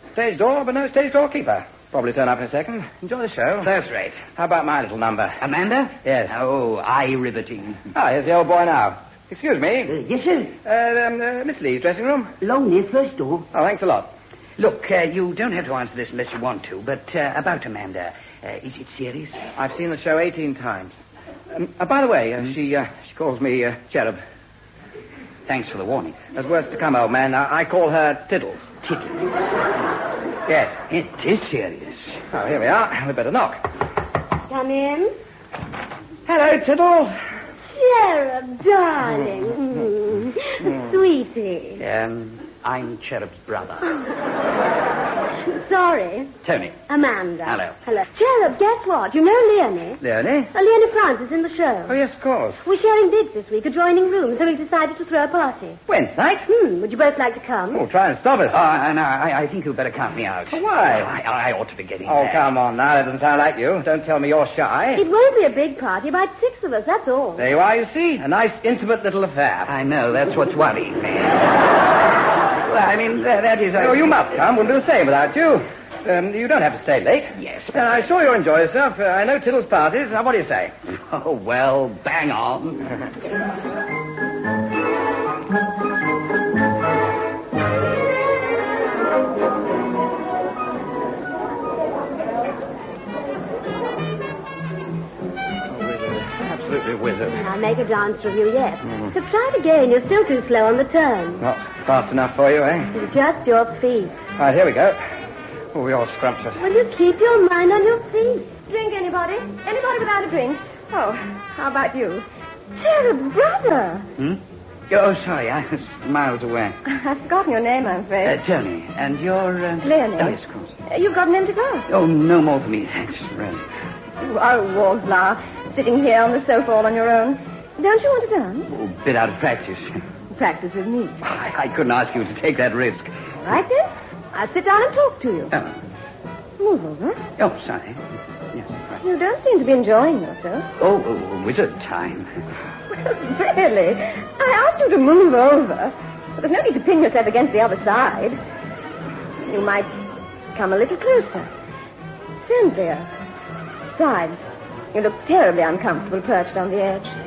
Stage door, but no stage doorkeeper. Probably turn up in a second. Enjoy the show. First rate. How about my little number? Amanda? Yes. Oh, eye-riveting. Ah, here's the old boy now. Excuse me. Yes, sir. Miss Lee's dressing room? Lonely, first door. Oh, thanks a lot. Look, you don't have to answer this unless you want to, but about Amanda, is it serious? I've seen the show 18 times. By the way, she calls me Cherub. Thanks for the warning. There's worse to come, old man. I call her Tiddles. Tiddles? Yes. It is serious. Oh, here we are. We'd better knock. Come in. Hello, Tiddles. Cherub, darling. Sweetie. I'm Cherub's brother. Sorry. Tony. Amanda. Hello. Cherub, guess what? You know Leonie? Leonie? Leonie Francis in the show. Oh, yes, of course. We're sharing bids this week, adjoining rooms, so we decided to throw a party. When, tonight? Would you both like to come? Oh, try and stop us. No, I think you'd better count me out. Why? I ought to be getting Oh, there. come on now. That doesn't sound like you. Don't tell me you're shy. It won't be a big party, about 6 of us, that's all. There you are, you see. A nice, intimate little affair. I know, that's what's worrying me. Well, I mean, that is... Oh, you must come. We'll do the same without you. You don't have to stay late. Yes. I'm sure you'll enjoy yourself. I know Tiddles' parties. Now, what do you say? Oh, well, bang on. Absolutely wizard. I'll make a dance review yet. So try it again. You're still too slow on the turn. Not fast enough for you, eh? Just your feet. Right, here we go. Oh, we're all scrumptious. Will you keep your mind on your feet? Drink, anybody? Anybody without a drink? Oh, how about you? Cherub, brother. Oh, sorry, I was miles away. I've forgotten your name, I'm afraid. Tony, and you're... Leonie. Oh, yes, of course. You've got an empty glass. Oh, no more for me, thanks, really. You are a wallflower, sitting here on the sofa all on your own. Don't you want to dance? Oh, a bit out of practice. Practice with me. I couldn't ask you to take that risk. All right, then. I'll sit down and talk to you. Oh, Move over. sorry. Yes, right. You don't seem to be enjoying yourself. Oh, wizard time. Well, really? I asked you to move over. But there's no need to pin yourself against the other side. You might come a little closer. Friendlier. Besides, you look terribly uncomfortable perched on the edge.